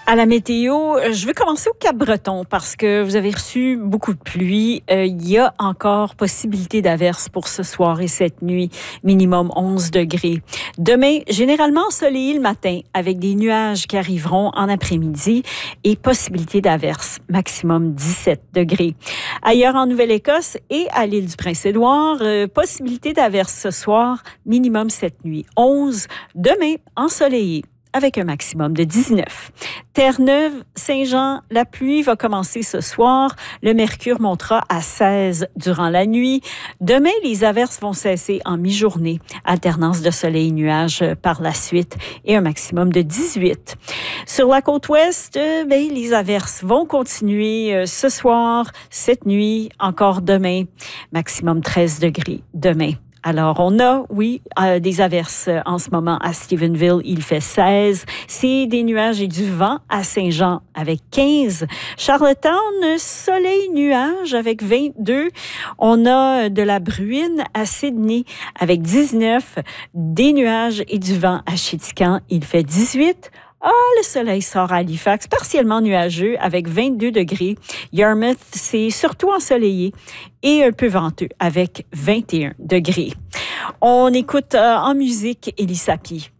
À la météo, je veux commencer au Cap-Breton parce que vous avez reçu beaucoup de pluie. Il y a encore possibilité d'averses pour ce soir et cette nuit, minimum 11 degrés. Demain, généralement ensoleillé le matin avec des nuages qui arriveront en après-midi et possibilité d'averses, maximum 17 degrés. Ailleurs en Nouvelle-Écosse et à l'île du Prince-Édouard, possibilité d'averses ce soir, minimum cette nuit, 11. Demain, ensoleillé avec un maximum de 19. Terre-Neuve, Saint-Jean, la pluie va commencer ce soir. Le mercure montera à 16 durant la nuit. Demain, les averses vont cesser en mi-journée. Alternance de soleil et nuages par la suite et un maximum de 18. Sur la côte ouest, les averses vont continuer ce soir, cette nuit, encore demain. Maximum 13 degrés demain. Alors, on a, des averses en ce moment à Stephenville. Il fait 16. C'est des nuages et du vent à Saint-Jean avec 15. Charlottetown, soleil, nuages avec 22. On a de la bruine à Sydney avec 19. Des nuages et du vent à Chitican. Il fait 18. Le soleil sort à Halifax, partiellement nuageux avec 22 degrés. Yarmouth, c'est surtout ensoleillé et un peu venteux avec 21 degrés. On écoute en musique Elie Sapi.